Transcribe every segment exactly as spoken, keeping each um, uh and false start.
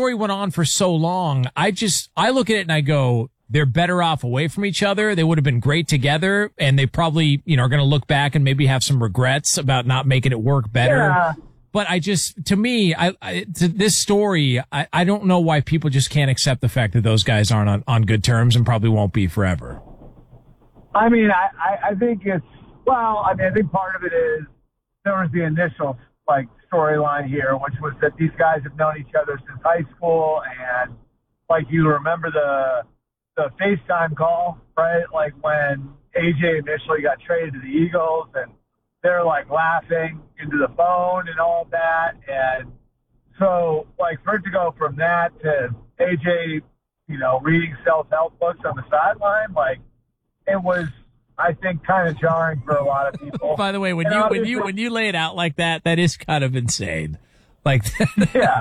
story went on for so long, I just, I look at it and I go, they're better off away from each other. They would have been great together, and they probably, you know, are going to look back and maybe have some regrets about not making it work better. Yeah. But I just, to me, I, I to this story, I, I don't know why people just can't accept the fact that those guys aren't on, on good terms and probably won't be forever. I mean, I, I, I think it's, well, I mean, I think part of it is there was the initial, like, storyline here, which was that these guys have known each other since high school, and, like, you remember the the FaceTime call, right? Like, when A J initially got traded to the Eagles, and they're, like, laughing into the phone and all that, and so, like, for it to go from that to A J, you know, reading self-help books on the sideline, like, it was, I think, kind of jarring for a lot of people. By the way, when and you when you when you lay it out like that, that is kind of insane. Like, yeah,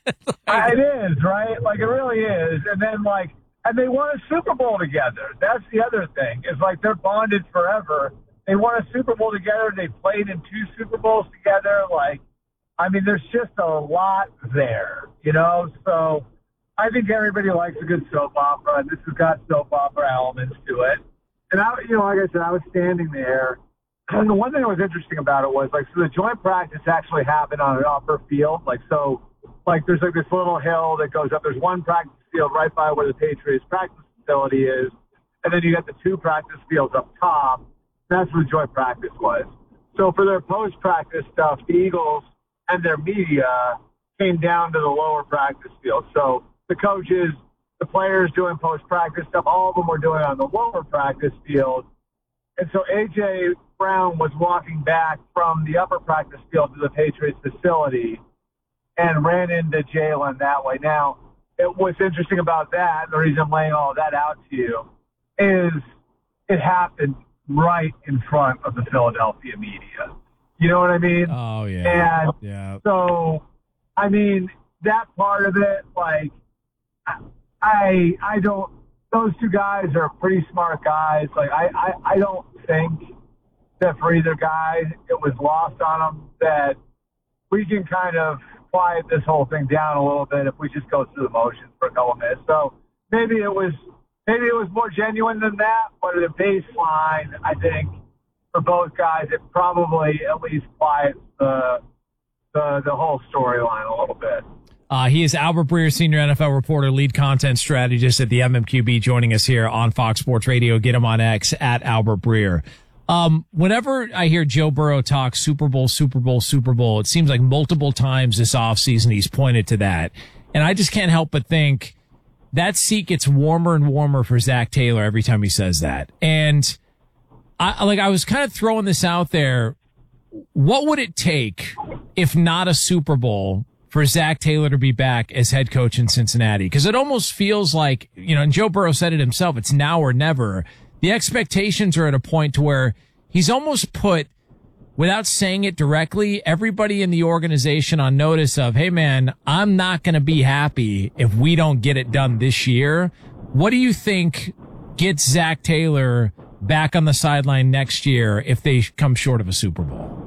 it is, right? Like, it really is. And then, like, and they won a Super Bowl together. That's the other thing. Is like they're bonded forever. They won a Super Bowl together. They played in two Super Bowls together. Like, I mean, there's just a lot there, you know. So I think everybody likes a good soap opera, and this has got soap opera elements to it. And I, you know, like I said, I was standing there, and the one thing that was interesting about it was, like, so the joint practice actually happened on an upper field. Like, so, like, there's like this little hill that goes up. There's one practice field right by where the Patriots practice facility is, and then you got the two practice fields up top. That's where the joint practice was. So for their post-practice stuff, the Eagles and their media came down to the lower practice field. So the coaches, the players doing post-practice stuff, all of them were doing it on the lower practice field. And so A J Brown was walking back from the upper practice field to the Patriots facility and ran into Jalen that way. Now, it, what's interesting about that, and the reason I'm laying all of that out to you, is it happened right in front of the Philadelphia media. You know what I mean? Oh, yeah. And yeah. so, I mean, that part of it, like, I I don't – those two guys are pretty smart guys. Like, I, I, I don't think that for either guy it was lost on them that we can kind of quiet this whole thing down a little bit if we just go through the motions for a couple of minutes. So maybe it was maybe it was more genuine than that, but at a baseline, I think for both guys, it probably at least quiets the the, the whole storyline a little bit. Uh, he is Albert Breer, senior N F L reporter, lead content strategist at the M M Q B, joining us here on Fox Sports Radio. Get him on X at Albert Breer. Um, whenever I hear Joe Burrow talk Super Bowl, Super Bowl, Super Bowl, it seems like multiple times this offseason he's pointed to that. And I just can't help but think that seat gets warmer and warmer for Zach Taylor every time he says that. And I, like, I was kind of throwing this out there. What would it take, if not a Super Bowl, for Zach Taylor to be back as head coach in Cincinnati? Because it almost feels like, you know, and Joe Burrow said it himself, it's now or never. The expectations are at a point to where he's almost put, without saying it directly, everybody in the organization on notice of, hey, man, I'm not going to be happy if we don't get it done this year. What do you think gets Zach Taylor back on the sideline next year if they come short of a Super Bowl?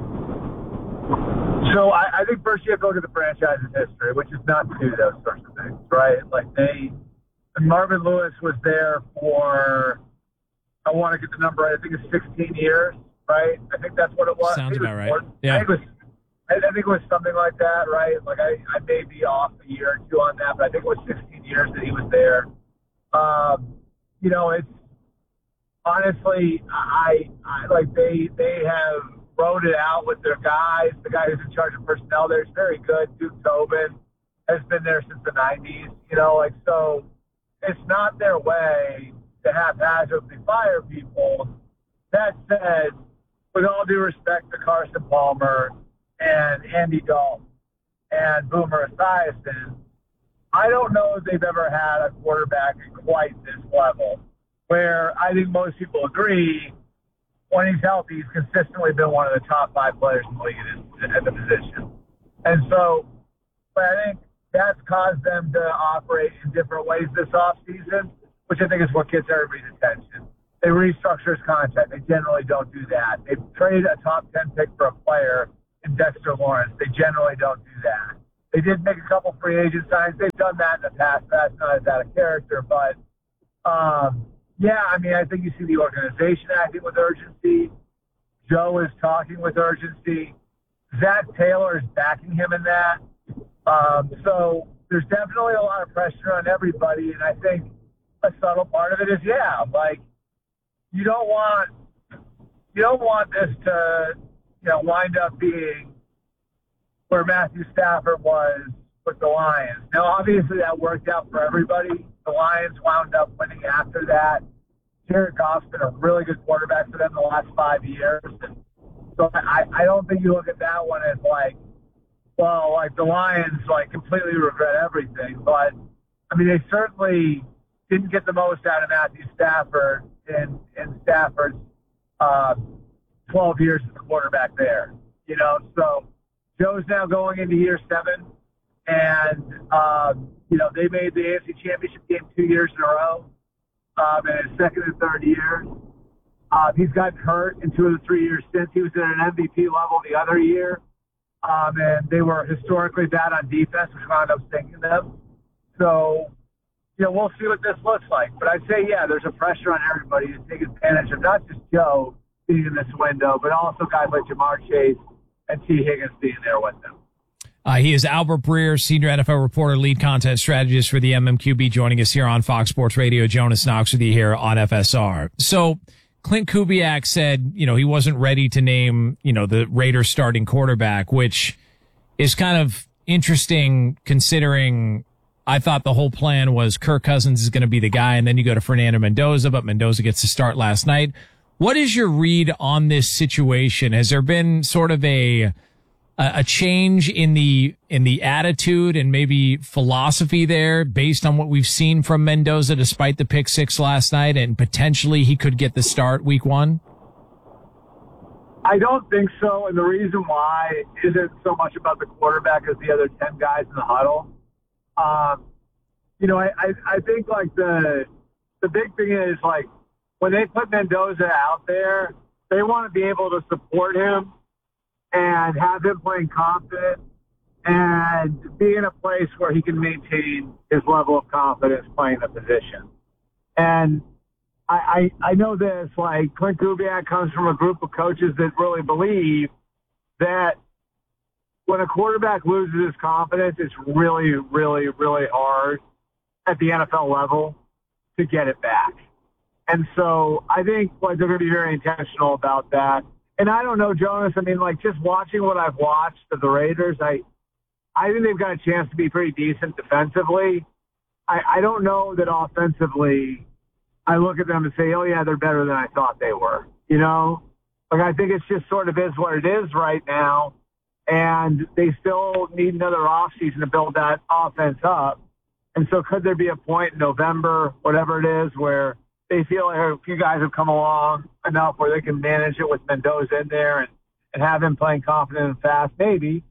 So I, I think first you have to look at the franchise's history, which is not to do those sorts of things, right? Like they, Marvin Lewis was there for, I want to get the number right, I think it's sixteen years, right? I think that's what it was. Sounds about right. More, Yeah. I think, it was, I think it was something like that, right? Like I, I may be off a year or two on that, but I think it was sixteen years that he was there. Um, you know, it's honestly, I, I like they, they have wrote it out with their guys. The guy who's in charge of personnel there is very good. Duke Tobin has been there since the nineties, you know, like, so it's not their way to haphazardly fire people. That said, with all due respect to Carson Palmer and Andy Dalton and Boomer Esiason, I don't know if they've ever had a quarterback at quite this level, where I think most people agree when he's healthy, he's consistently been one of the top five players in the league at the position. And so, but I think that's caused them to operate in different ways this offseason, which I think is what gets everybody's attention. They restructure his contract. They generally don't do that. They trade a top ten pick for a player in Dexter Lawrence. They generally don't do that. They did make a couple free agent signs. They've done that in the past. That's not as out of character. But, um, yeah, I mean, I think you see the organization acting with urgency. Joe is talking with urgency. Zach Taylor is backing him in that. Um, so there's definitely a lot of pressure on everybody. And I think a subtle part of it is, yeah, like you don't want you don't want this to, you know, wind up being where Matthew Stafford was with the Lions. Now, obviously, that worked out for everybody. The Lions wound up winning after that. Jared Goff's been a really good quarterback for them the last five years. And so I, I don't think you look at that one as like, well, like the Lions like completely regret everything. But, I mean, they certainly didn't get the most out of Matthew Stafford in, in Stafford's uh, twelve years as the quarterback there. You know, so Joe's now going into year seven. And, um, you know, they made the A F C Championship game two years in a row. Um, in his second and third years. Uh, he's gotten hurt in two of the three years since. He was at an M V P level the other year. Um, and they were historically bad on defense, which wound up sinking them. So, you know, we'll see what this looks like. But I'd say, yeah, there's a pressure on everybody to take advantage of not just Joe being in this window, but also guys like Jamar Chase and T. Higgins being there with them. Uh, he is Albert Breer, senior N F L reporter, lead content strategist for the M M Q B, joining us here on Fox Sports Radio. Jonas Knox with you here on F S R. So Clint Kubiak said, you know, he wasn't ready to name, you know, the Raiders starting quarterback, which is kind of interesting considering I thought the whole plan was Kirk Cousins is going to be the guy, and then you go to Fernando Mendoza, but Mendoza gets to start last night. What is your read on this situation? Has there been sort of a a change in the in the attitude and maybe philosophy there based on what we've seen from Mendoza despite the pick six last night, and potentially he could get the start week one? I don't think so, and the reason why isn't so much about the quarterback as the other ten guys in the huddle. Um, you know, I, I, I think like the the big thing is like when they put Mendoza out there, they want to be able to support him and have him playing confident and be in a place where he can maintain his level of confidence playing the position. And I, I, I know this, like Clint Kubiak comes from a group of coaches that really believe that when a quarterback loses his confidence, it's really, really, really hard at the N F L level to get it back. And so I think like they're going to be very intentional about that. And I don't know, Jonas, I mean, like, just watching what I've watched of the Raiders, I I think they've got a chance to be pretty decent defensively. I, I don't know that offensively I look at them and say, oh, yeah, they're better than I thought they were. You know? Like, I think it's just sort of is what it is right now, and they still need another offseason to build that offense up. And so could there be a point in November, whatever it is, where they feel like a few guys have come along enough where they can manage it with Mendoza in there and, and have him playing confident and fast, maybe.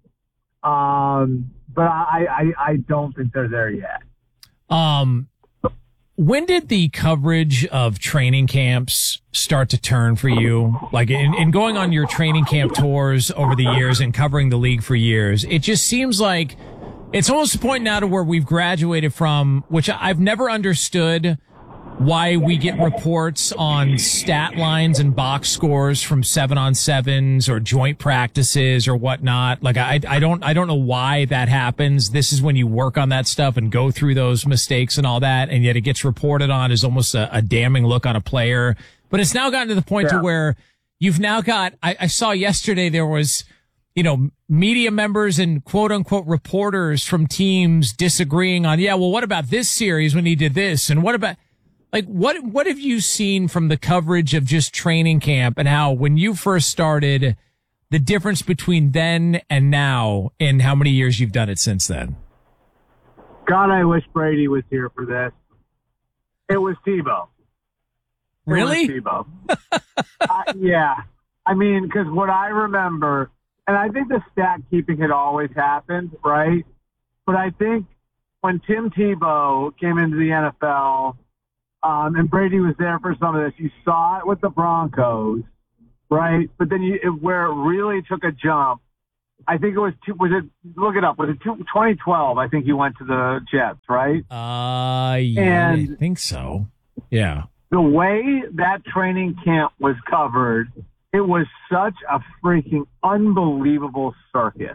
Um, but I, I, I don't think they're there yet. Um, when did the coverage of training camps start to turn for you? Like in, in going on your training camp tours over the years and covering the league for years, it just seems like it's almost a point now to where we've graduated from, which I've never understood why we get reports on stat lines and box scores from seven on sevens or joint practices or whatnot. Like I, I don't, I don't know why that happens. This is when you work on that stuff and go through those mistakes and all that. And yet it gets reported on as almost a, a damning look on a player. But it's now gotten to the point yeah. to where you've now got, I, I saw yesterday there was, you know, media members and quote unquote reporters from teams disagreeing on, yeah, well, what about this series when he did this? And what about, Like, what what have you seen from the coverage of just training camp and how, when you first started, the difference between then and now and how many years you've done it since then? God, I wish Brady was here for this. It was Tebow. It really? Was Tebow. uh, yeah. I mean, because what I remember, and I think the stat keeping had always happened, right? But I think when Tim Tebow came into the N F L, Um, and Brady was there for some of this. You saw it with the Broncos, right? But then you, it, where it really took a jump I think it was two, was it, look it up, was it two, twenty twelve? I think he went to the Jets, right? Uh, yeah, and I think so. Yeah. The way that training camp was covered, it was such a freaking unbelievable circus.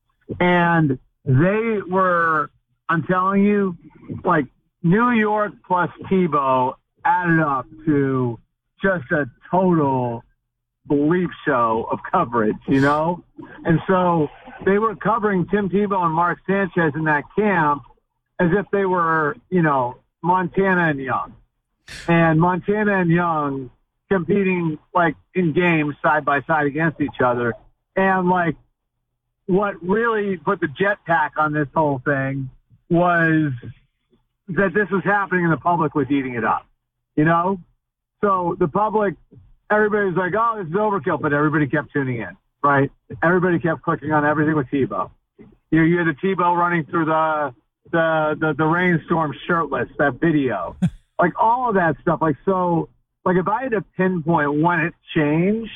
And they were, I'm telling you, like New York plus Tebow added up to just a total bleep show of coverage, you know? And so they were covering Tim Tebow and Mark Sanchez in that camp as if they were, you know, Montana and Young. And Montana and Young competing, like, in games side by side against each other. And, like, what really put the jetpack on this whole thing was that this was happening and the public was eating it up, you know? So the public, everybody's like, oh, this is overkill, but everybody kept tuning in, right? Everybody kept clicking on everything with Tebow. You know, you had the Tebow running through the, the, the, the rainstorm shirtless, that video. Like, all of that stuff. Like, so, like, if I had to pinpoint when it changed,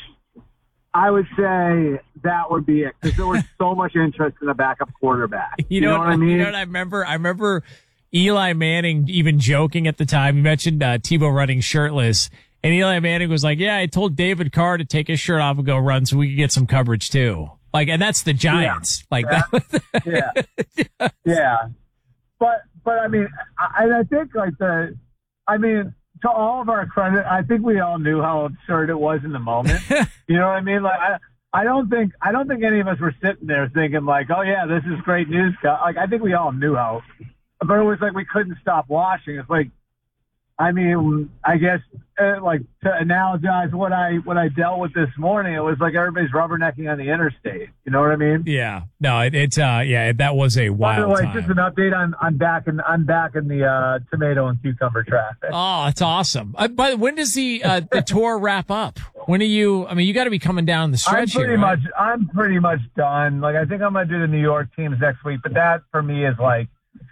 I would say that would be it, because there was so much interest in the backup quarterback. You, you know, know what I mean? You know what I remember? I remember Eli Manning even joking at the time. You mentioned uh, Tebow running shirtless, and Eli Manning was like, yeah, I told David Carr to take his shirt off and go run so we could get some coverage too. Like, and that's the Giants. Yeah. Like yeah. that. yeah. Yeah. But, but I mean, I, I think like the, I mean, to all of our credit, I think we all knew how absurd it was in the moment. You know what I mean? Like, I, I don't think, I don't think any of us were sitting there thinking like, oh yeah, this is great news. Like, I think we all knew how, but it was like we couldn't stop watching. It's like, I mean, I guess uh, like to analogize what I what I dealt with this morning, it was like everybody's rubbernecking on the interstate. You know what I mean? Yeah. No, it, it's uh, yeah, that was a wild By the way, time. Just an update. I'm I'm back in I'm back in the uh, tomato and cucumber traffic. Oh, that's awesome. Uh, but when does the uh, the tour wrap up? When are you? I mean, you got to be coming down the stretch I'm pretty here, right? much I'm pretty much done. Like, I think I'm gonna do the New York teams next week, but that for me is like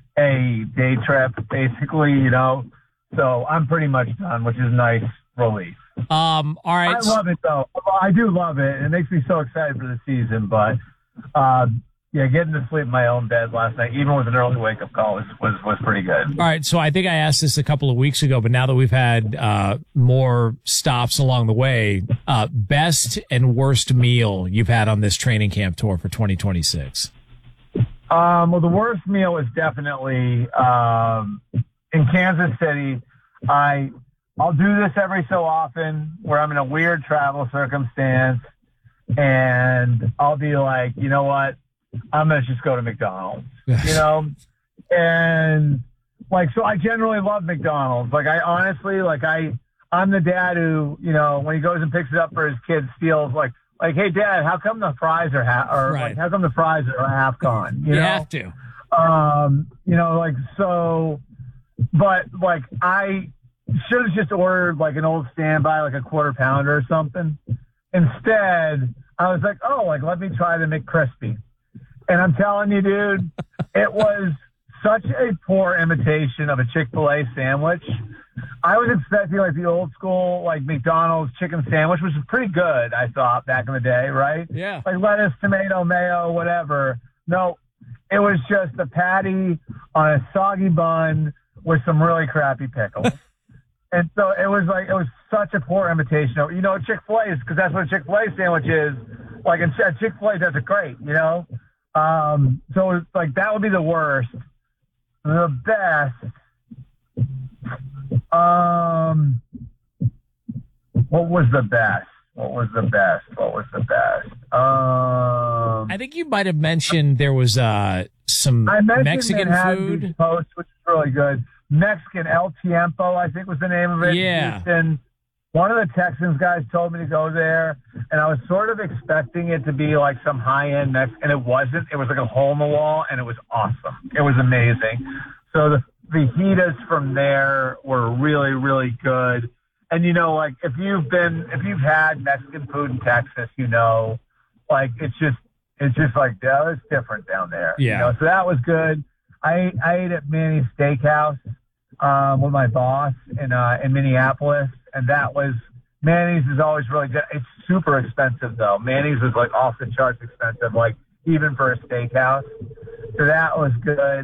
a day trip, basically. You know. So I'm pretty much done, which is nice relief. Um, all right. I love it, though. I do love it. It makes me so excited for the season. But, uh, yeah, getting to sleep in my own bed last night, even with an early wake-up call, was, was, was pretty good. All right. So I think I asked this a couple of weeks ago, but now that we've had uh, more stops along the way, uh, best and worst meal you've had on this training camp tour for twenty twenty-six? Um, well, the worst meal is definitely um, – in Kansas City. I, I'll do this every so often where I'm in a weird travel circumstance and I'll be like, you know what? I'm going to just go to McDonald's, you know? And like, so I generally love McDonald's. Like, I honestly, like I, I'm the dad who, you know, when he goes and picks it up for his kids, steals like, like, hey dad, how come the fries are half, or right. like, how come the fries are half gone? You, you know? have to. Um, you know, like, so, but like I should have just ordered like an old standby, like a quarter pounder or something. Instead, I was like, oh, like let me try the McCrispy. And I'm telling you, dude, it was such a poor imitation of a Chick-fil-A sandwich. I was expecting like the old school like McDonald's chicken sandwich, which was pretty good, I thought, back in the day, right? Yeah. Like lettuce, tomato, mayo, whatever. No, it was just a patty on a soggy bun with some really crappy pickles. And so it was like, it was such a poor imitation of, you know, Chick-fil-A is, because that's what a Chick-fil-A sandwich is. Like, and Chick-fil-A does it great, you know? Um, so it's like, that would be the worst. The best. Um, what was the best? What was the best? What was the best? Um, I think you might have mentioned there was uh, some I Mexican food. Post, which is really good. Mexican El Tiempo, I think was the name of it. Yeah. Houston. One of the Texans guys told me to go there, and I was sort of expecting it to be like some high-end Mexican, and it wasn't. It was like a hole in the wall, and it was awesome. It was amazing. So the fajitas from there were really, really good. And, you know, like, if you've been, if you've had Mexican food in Texas, you know, like, it's just, it's just like, oh, it's different down there. Yeah. You know? So that was good. I, I ate at Manny's Steakhouse, um, with my boss in, uh, in Minneapolis. And that was, Manny's is always really good. It's super expensive though. Manny's is like off the charts expensive. Like, even for a steakhouse. So that was good.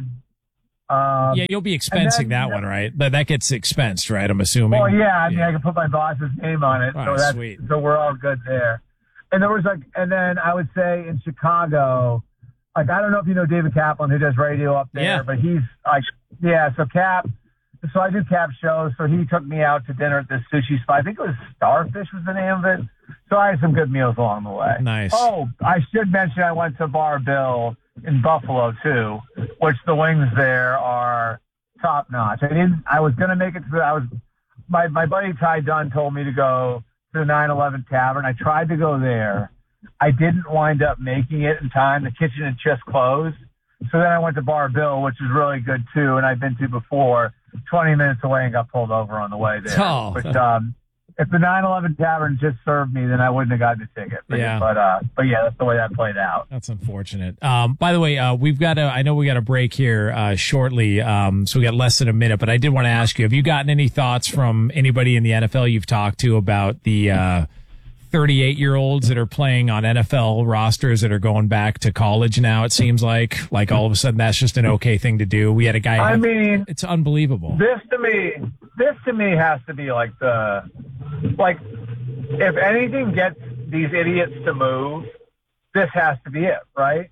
Um, yeah, you'll be expensing then, that one, right? That that gets expensed, right? I'm assuming. Well, yeah, I mean, yeah. I can put my boss's name on it, Oh, so that's sweet. so we're all good there. And there was like, and then I would say in Chicago, like I don't know if you know David Kaplan who does radio up there, Yeah. but he's like, yeah. So Cap, so I do Cap shows. So he took me out to dinner at this sushi spot. I think it was Starfish was the name of it. So I had some good meals along the way. Nice. Oh, I should mention I went to Bar Bill in Buffalo too, which the wings there are top notch. I didn't. I was gonna make it to. The, I was. My my buddy Ty Dunn told me to go to the nine eleven Tavern. I tried to go there. I didn't wind up making it in time. The kitchen had just closed. So then I went to Bar Bill, which is really good too, and I've been to before. Twenty minutes away and got pulled over on the way there. Oh. But um, if the nine eleven Tavern just served me, then I wouldn't have gotten the ticket. But, Yeah. But uh, but yeah, that's the way that played out. That's unfortunate. Um, by the way, uh, we've got a, I know we got a break here, uh, shortly. Um, so we got less than a minute, but I did want to ask you, have you gotten any thoughts from anybody in the N F L you've talked to about the, uh, thirty-eight year olds that are playing on N F L rosters that are going back to college now? It seems like, like all of a sudden that's just an okay thing to do. We had a guy. I have, mean, it's unbelievable. This to me, this to me has to be like the, like, if anything gets these idiots to move, this has to be it, right?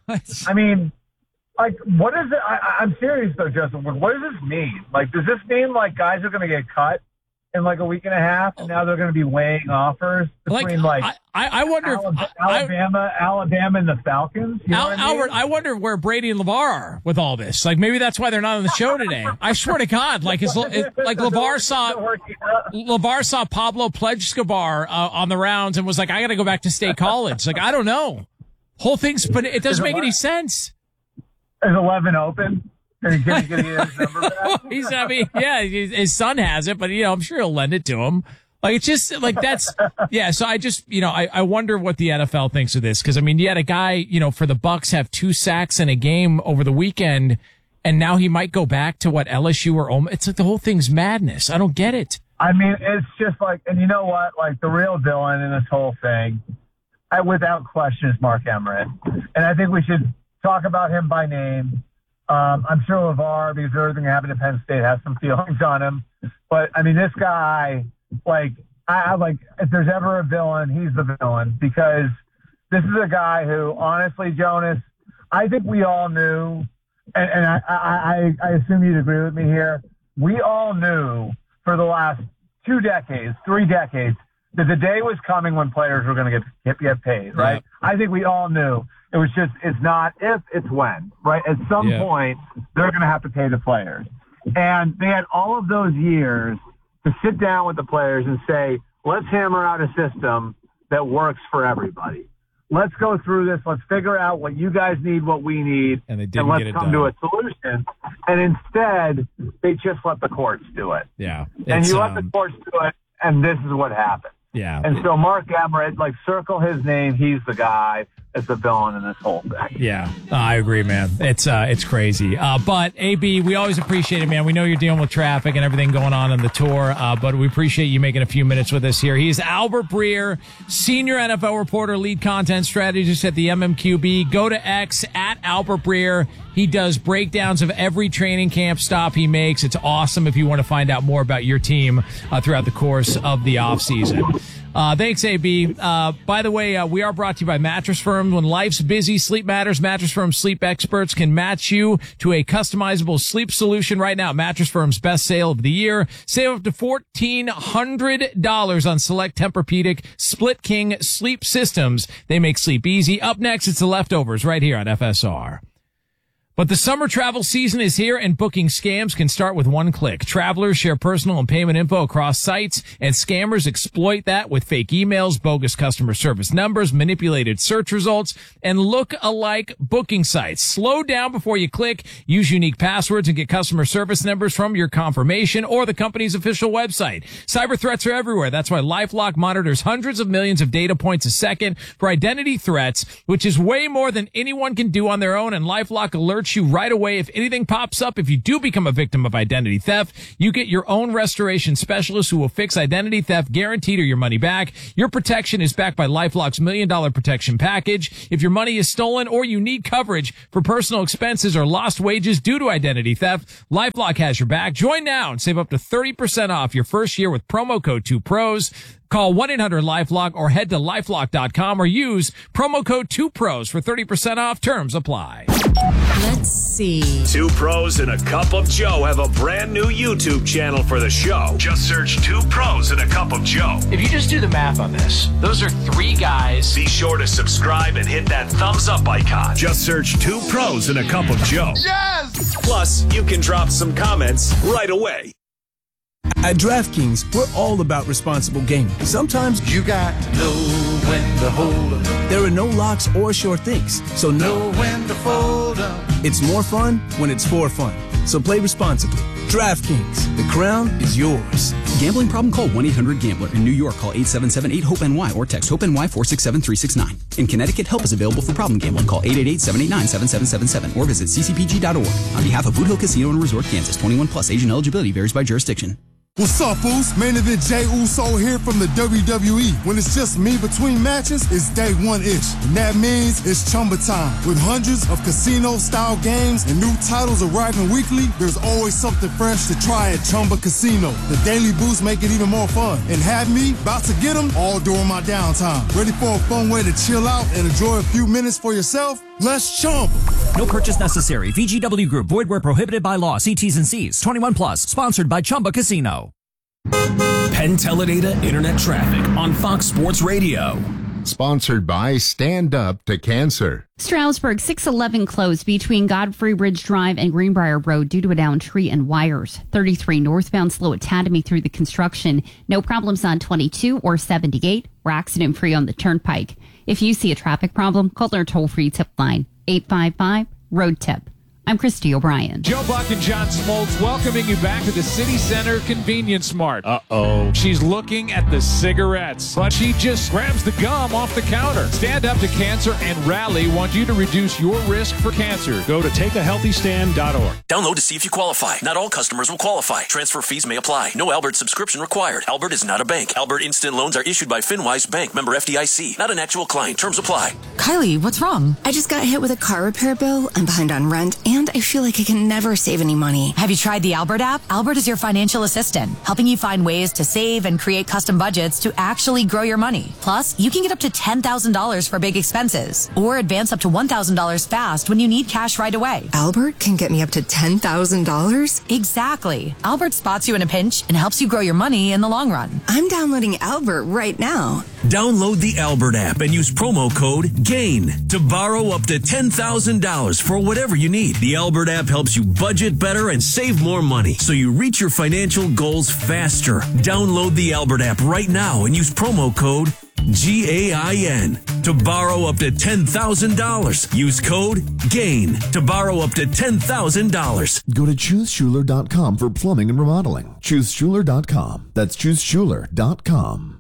I mean, like, what is it? I, I'm serious though, Justin. What does this mean? Like, does this mean like guys are going to get cut in like a week and a half, and now they're going to be weighing offers between like, like I, I wonder Alabama, if I, Alabama, Alabama, and the Falcons? You know Al, what I mean? Albert, I wonder where Brady and LeVar are with all this. Like maybe that's why they're not on the show today. I swear to God, like is like LeVar saw LeVar saw Pablo Pledge-Escobar uh, on the rounds and was like, I got to go back to state college. Like I don't know, whole thing's, but it doesn't make any sense. Is eleven open? Are you going to get his number back? He's, I mean, yeah, his son has it, but you know, I'm sure he'll lend it to him. Like it's just like that's yeah. So I just you know I, I wonder what the N F L thinks of this because I mean you had a guy you know for the Bucks have two sacks in a game over the weekend, and now he might go back to what L S U or Omaha. It's like the whole thing's madness. I don't get it. I mean, it's just like, and you know what? Like the real villain in this whole thing, I, without question, is Mark Emmert, and I think we should talk about him by name. Um, I'm sure LeVar, because everything that happened at Penn State, has some feelings on him. But, I mean, this guy, like, I, I like, if there's ever a villain, he's the villain. Because this is a guy who, honestly, Jonas, I think we all knew, and, and I, I, I assume you'd agree with me here, we all knew for the last two decades, three decades, that the day was coming when players were going to get, get paid, right? Yep. I think we all knew. It was just, it's not if, it's when, right? At some Yeah. point, they're going to have to pay the players. And they had all of those years to sit down with the players and say, let's hammer out a system that works for everybody. Let's go through this. Let's figure out what you guys need, what we need, And they didn't and let's get it come done. to a solution. And instead, they just let the courts do it. Yeah, And it's, you let the um, courts do it, and this is what happened. yeah. And so Mark Emmert, like, circle his name. He's the guy that's the villain in this whole thing. Yeah, uh, I agree, man. It's uh, it's crazy. Uh, but A B, we always appreciate it, man. We know you're dealing with traffic and everything going on on the tour, uh, but we appreciate you making a few minutes with us here. He's Albert Breer, senior N F L reporter, lead content strategist at the M M Q B. Go to X at Albert Breer. He does breakdowns of every training camp stop he makes. It's awesome if you want to find out more about your team uh, throughout the course of the offseason. Uh, thanks, A B. Uh, by the way, uh, we are brought to you by Mattress Firm. When life's busy, sleep matters. Mattress Firm sleep experts can match you to a customizable sleep solution right now. Mattress Firm's best sale of the year. Save up to fourteen hundred dollars on select Tempur-Pedic Split King sleep systems. They make sleep easy. Up next, it's the leftovers right here on F S R. But the summer travel season is here, and booking scams can start with one click. Travelers share personal and payment info across sites, and scammers exploit that with fake emails, bogus customer service numbers, manipulated search results, and look-alike booking sites. Slow down before you click. Use unique passwords and get customer service numbers from your confirmation or the company's official website. Cyber threats are everywhere. That's why LifeLock monitors hundreds of millions of data points a second for identity threats, which is way more than anyone can do on their own, and LifeLock alerts alert you right away if anything pops up. If you do become a victim of identity theft, you get your own restoration specialist who will fix identity theft, guaranteed, or your money back. Your protection is backed by LifeLock's Million Dollar Protection Package. If your money is stolen or you need coverage for personal expenses or lost wages due to identity theft, LifeLock has your back. Join now and save up to thirty percent off your first year with promo code two pros. Call one eight hundred LifeLock or head to lifelock dot com or use promo code two pros for thirty percent off. Terms apply. Let's see. Two Pros and a Cup of Joe have a brand new YouTube channel for the show. Just search Two Pros and a Cup of Joe. If you just do the math on this, those are three guys. Be sure to subscribe and hit that thumbs up icon. Just search Two Pros and a Cup of Joe. Yes! Plus, you can drop some comments right away. At DraftKings, we're all about responsible gaming. Sometimes you got to know when to hold up. There are no locks or sure things, so know when to fold up. It's more fun when it's for fun. So play responsibly. DraftKings, the crown is yours. Gambling problem? Call one eight hundred gambler. In New York, call eight seven seven eight hope N Y or text HOPE-NY four six seven three six nine. In Connecticut, help is available for problem gambling. Call eight eight eight seven eight nine seven seven seven seven or visit c c p g dot org. On behalf of Boot Hill Casino and Resort, Kansas, twenty-one plus, age and eligibility varies by jurisdiction. What's up, Foos? Main event Jey Uso here from the W W E. When it's just me between matches, it's day one-ish. And that means it's Chumba time. With hundreds of casino-style games and new titles arriving weekly, there's always something fresh to try at Chumba Casino. The daily boosts make it even more fun. And have me about to get them all during my downtime. Ready for a fun way to chill out and enjoy a few minutes for yourself? Let's Chumba. No purchase necessary. V G W Group. Void where prohibited by law. See T's and C's. twenty-one plus. Sponsored by Chumba Casino. Penn Teledata Internet Traffic on Fox Sports Radio. Sponsored by Stand Up to Cancer. Stroudsburg, six eleven closed between Godfrey Ridge Drive and Greenbrier Road due to a downed tree and wires. thirty-three northbound slow at Tatamy through the construction. No problems on twenty-two or seventy-eight. We're accident free on the Turnpike. If you see a traffic problem, call our toll-free tip line, eight five five, road tip. I'm Christy O'Brien. Joe Buck and John Smoltz welcoming you back to the City Center Convenience Mart. Uh-oh. She's looking at the cigarettes, but she just grabs the gum off the counter. Stand Up to Cancer and Rally want you to reduce your risk for cancer. Go to take a healthy stand dot org. Download to see if you qualify. Not all customers will qualify. Transfer fees may apply. No Albert subscription required. Albert is not a bank. Albert Instant Loans are issued by FinWise Bank, member F D I C. Not an actual client. Terms apply. Kylie, what's wrong? I just got hit with a car repair bill. I'm behind on rent, and I feel like I can never save any money. Have you tried the Albert app? Albert is your financial assistant, helping you find ways to save and create custom budgets to actually grow your money. Plus, you can get up to ten thousand dollars for big expenses, or advance up to one thousand dollars fast when you need cash right away. Albert can get me up to ten thousand dollars? Exactly. Albert spots you in a pinch and helps you grow your money in the long run. I'm downloading Albert right now. Download the Albert app and use promo code GAIN to borrow up to ten thousand dollars for whatever you need. The Albert app helps you budget better and save more money so you reach your financial goals faster. Download the Albert app right now and use promo code G A I N to borrow up to ten thousand dollars. Use code GAIN to borrow up to ten thousand dollars. Go to choose schuler dot com for plumbing and remodeling. choose schuler dot com. That's choose schuler dot com.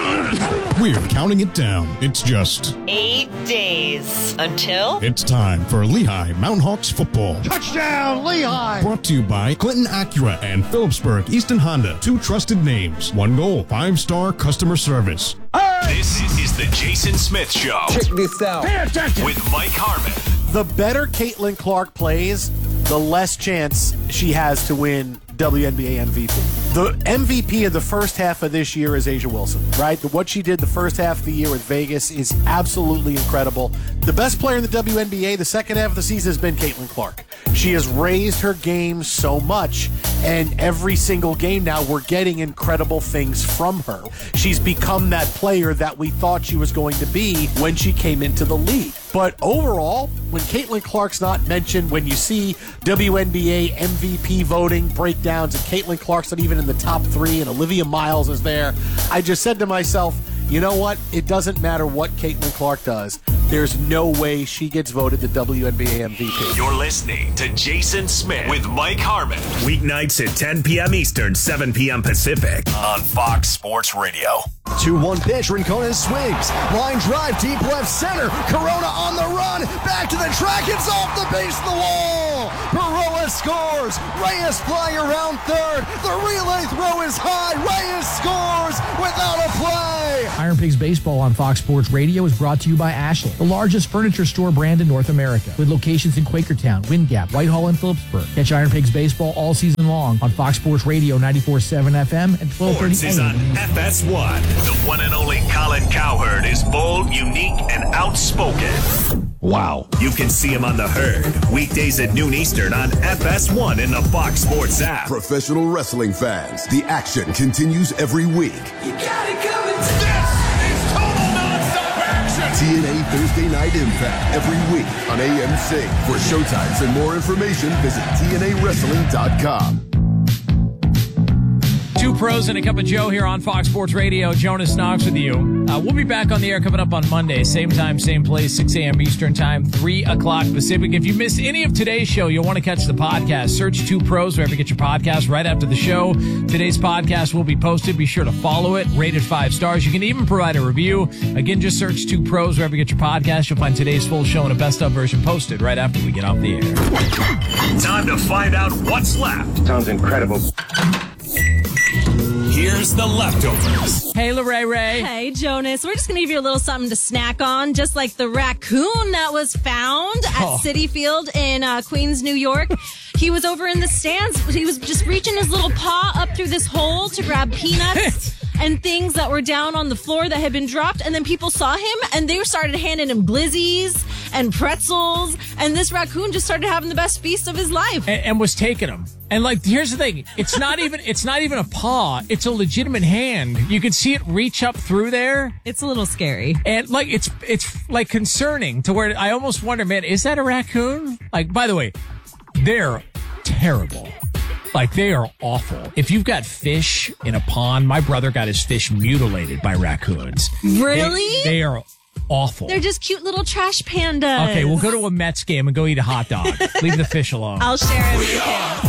We're counting it down. It's just eight days until it's time for Lehigh Mountain Hawks football. Touchdown, Lehigh! Brought to you by Clinton Acura and Phillipsburg Easton Honda. Two trusted names, one goal, five-star customer service. This is the Jason Smith Show. Check this out. Pay attention. With Mike Harmon. The better Caitlin Clark plays, the less chance she has to win W N B A M V P. The M V P of the first half of this year is A'ja Wilson, right? What she did the first half of the year with Vegas is absolutely incredible. The best player in the W N B A the second half of the season has been Caitlin Clark. She has raised her game so much, and every single game now we're getting incredible things from her. She's become that player that we thought she was going to be when she came into the league. But overall, when Caitlin Clark's not mentioned, when you see W N B A M V P voting breakdowns and Caitlin Clark's not even in the top three and Olivia Miles is there, I just said to myself, you know what? It doesn't matter what Caitlin Clark does. there's no way she gets voted the W N B A M V P. You're listening to Jason Smith with Mike Harmon. Weeknights at ten p.m. Eastern, seven p.m. Pacific on Fox Sports Radio. two one pitch, Rincon swings. Line drive, deep left center. Corona on the run. Back to the track. It's off the base of the wall. Baroa scores. Reyes flying around third. The relay throw is high. Reyes scores without a play. Iron Pigs Baseball on Fox Sports Radio is brought to you by Ashland, the largest furniture store brand in North America, with locations in Quakertown, Wind Gap, Whitehall, and Phillipsburg. Catch Iron Pigs Baseball all season long on Fox Sports Radio ninety-four point seven F M and twelve thirty Sports is on F S one. The one and only Colin Cowherd is bold, unique, and outspoken. Wow. You can see him on The Herd, weekdays at noon Eastern on F S one in the Fox Sports app. Professional wrestling fans, the action continues every week. You got it coming. This is total non-stop action. T N A Thursday Night Impact every week on A M C. For showtimes and more information, visit T N A wrestling dot com. Two pros and a cup of Joe here on Fox Sports Radio. Jonas Knox with you. Uh, we'll be back on the air coming up on Monday. Same time, same place, six a.m. Eastern time, three o'clock Pacific. If you missed any of today's show, you'll want to catch the podcast. Search Two Pros wherever you get your podcast right after the show. Today's podcast will be posted. Be sure to follow it. Rate it five stars. You can even provide a review. Again, just search Two Pros wherever you get your podcast. You'll find today's full show and a best of version posted right after we get off the air. Time to find out what's left. Sounds incredible. Here's the leftovers. Hey, Lorraine Ray. Hey, Jonas. We're just going to give you a little something to snack on, just like the raccoon that was found at Oh. Citi Field in uh, Queens, New York. He was over in the stands. He was just reaching his little paw up through this hole to grab peanuts and things that were down on the floor that had been dropped. And then people saw him and they started handing him glizzies and pretzels. And this raccoon just started having the best feast of his life. And, and was taking them. And like, here's the thing. It's not even, it's not even a paw. It's a legitimate hand. You can see it reach up through there. It's a little scary. And like, it's, it's like concerning to where I almost wonder, man, is that a raccoon? Like, by the way, they're terrible. Like, they are awful. If you've got fish in a pond, my brother got his fish mutilated by raccoons. Really? They, they are awful. They're just cute little trash pandas. Okay, we'll go to a Mets game and go eat a hot dog. Leave the fish alone. I'll share it with you.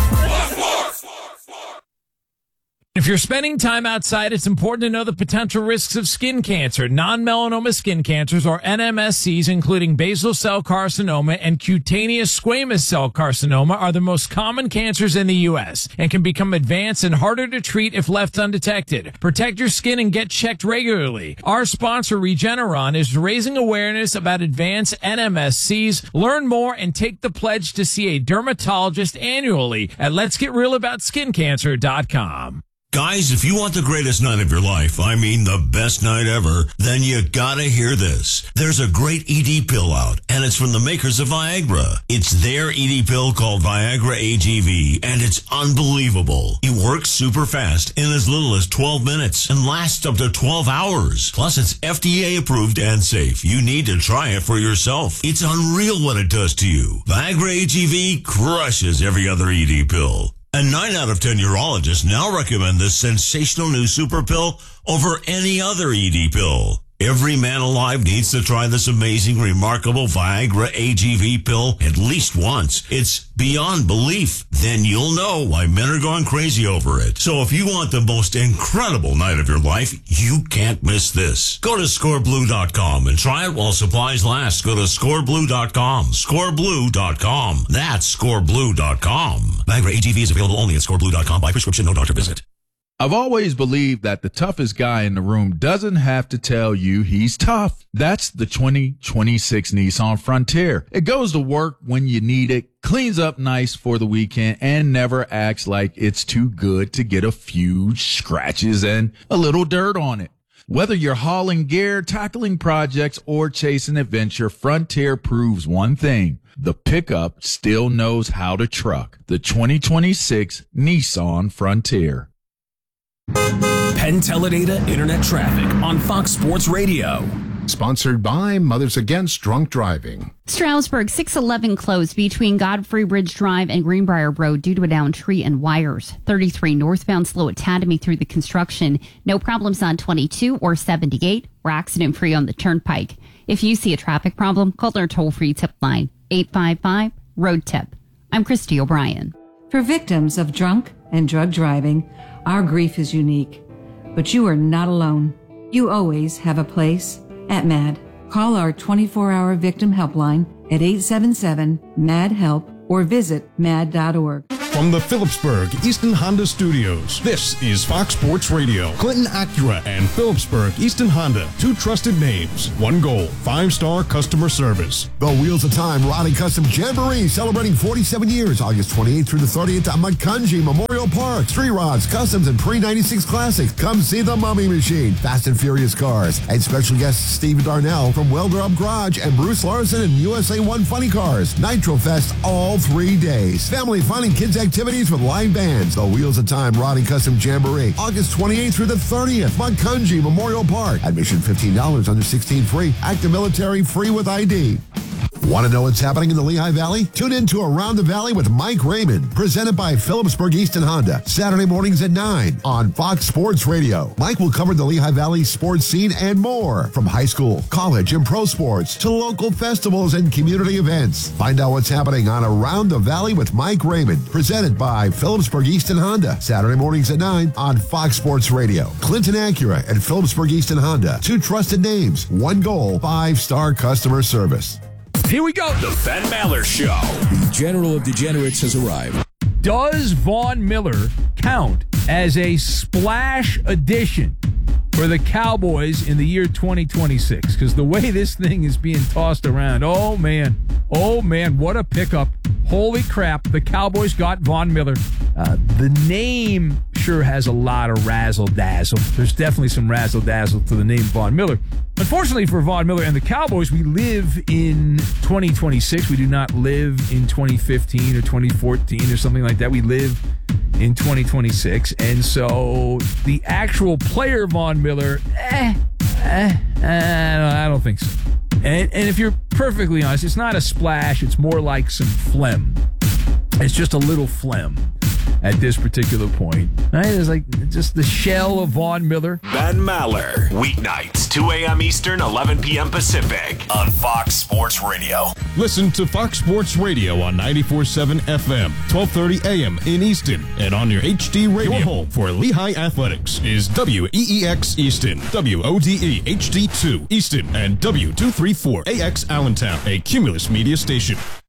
If you're spending time outside, it's important to know the potential risks of skin cancer. Non-melanoma skin cancers, or N M S Cs, including basal cell carcinoma and cutaneous squamous cell carcinoma, are the most common cancers in the U S and can become advanced and harder to treat if left undetected. Protect your skin and get checked regularly. Our sponsor, Regeneron, is raising awareness about advanced N M S Cs. Learn more and take the pledge to see a dermatologist annually at lets get real about skin cancer dot com. Guys, if you want the greatest night of your life, I mean the best night ever, then you gotta hear this. There's a great E D pill out, and it's from the makers of Viagra. It's their E D pill called Viagra A G V, and it's unbelievable. It works super fast in as little as twelve minutes and lasts up to twelve hours. Plus, it's F D A approved and safe. You need to try it for yourself. It's unreal what it does to you. Viagra A G V crushes every other E D pill. And nine out of ten urologists now recommend this sensational new super pill over any other E D pill. Every man alive needs to try this amazing, remarkable Viagra A G V pill at least once. It's beyond belief. Then you'll know why men are going crazy over it. So if you want the most incredible night of your life, you can't miss this. Go to score blue dot com and try it while supplies last. Go to score blue dot com. score blue dot com. That's score blue dot com. Viagra A G V is available only at score blue dot com by prescription, no doctor visit. I've always believed that the toughest guy in the room doesn't have to tell you he's tough. That's the twenty twenty-six Nissan Frontier. It goes to work when you need it, cleans up nice for the weekend, and never acts like it's too good to get a few scratches and a little dirt on it. Whether you're hauling gear, tackling projects, or chasing adventure, Frontier proves one thing. The pickup still knows how to truck. The twenty twenty-six Nissan Frontier. Penn Teledata Internet Traffic on Fox Sports Radio. Sponsored by Mothers Against Drunk Driving. Stroudsburg, six eleven closed between Godfrey Ridge Drive and Greenbrier Road due to a downed tree and wires. thirty-three northbound slow at Academy through the construction. No problems on twenty-two or seventy-eight. We're accident free on the turnpike. If you see a traffic problem, call our toll-free tip line, eight five five, road tip. I'm Christy O'Brien. For victims of drunk and drug driving, our grief is unique. But you are not alone. You always have a place at MAD. Call our twenty-four hour victim helpline at eight seven seven, M A D, HELP or visit mad dot org. From the Phillipsburg Easton Honda Studios, this is Fox Sports Radio. Clinton Acura and Phillipsburg Easton Honda, two trusted names, one goal, five-star customer service. The Wheels of Time Rod and Custom Jamboree celebrating forty-seven years, August twenty-eighth through the thirtieth at Muncunji Memorial Park. Street rods, customs, and pre ninety-six classics. Come see the Mummy Machine, Fast and Furious cars, and special guests Steve Darnell from Welder Up Garage and Bruce Larson and U S A one Funny Cars. Nitro Fest all three days. Family fun and kids activities with live bands. The Wheels of Time Rod and Custom Jamboree, August twenty-eighth through the thirtieth, Muncunji Memorial Park. Admission fifteen dollars, under sixteen free. Active military free with I D. Want to know what's happening in the Lehigh Valley? Tune in to Around the Valley with Mike Raymond, presented by Phillipsburg Easton Honda, Saturday mornings at nine on Fox Sports Radio. Mike will cover the Lehigh Valley sports scene and more, from high school, college, and pro sports to local festivals and community events. Find out what's happening on Around the Valley with Mike Raymond, presented by Phillipsburg Easton Honda, Saturday mornings at nine on Fox Sports Radio. Clinton Acura and Phillipsburg Easton Honda, two trusted names, one goal, five-star customer service. Here we go. The Ben Maller Show. The General of Degenerates has arrived. Does Von Miller count as a splash addition for the Cowboys in the year twenty twenty-six? Because the way this thing is being tossed around, oh, man. Oh, man, what a pickup. Holy crap, the Cowboys got Von Miller. Uh, the name sure has a lot of razzle-dazzle. There's definitely some razzle-dazzle to the name Von Miller. Unfortunately for Von Miller and the Cowboys, we live in twenty twenty-six. We do not live in twenty fifteen or twenty fourteen or something like that. We live in twenty twenty-six. And so the actual player Von Miller, eh, eh, eh I don't think so. And, and if you're perfectly honest, it's not a splash. It's more like some phlegm. It's just a little phlegm at this particular point. Right? It's like just the shell of Von Miller. Ben Maller. Weeknights, two a.m. Eastern, eleven p.m. Pacific on Fox Sports Radio. Listen to Fox Sports Radio on ninety-four point seven F M, twelve thirty a.m. in Easton, and on your H D radio. Your home for Lehigh Athletics is W E E X Easton, W O D E H D two Easton, and W two thirty-four A X Allentown, a Cumulus Media station.